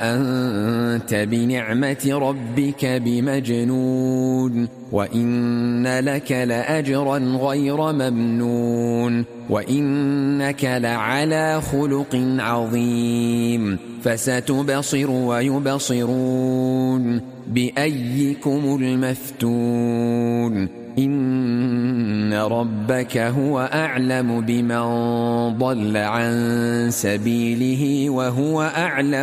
أنت بنعمة ربك بمجنون وإن لك لأجرا غير ممنون وإنك لعلى خلق عظيم فستبصر ويبصرون بأيكم المفتون إن ربك هو أعلم بمن ضل عن سبيله وهو أعلم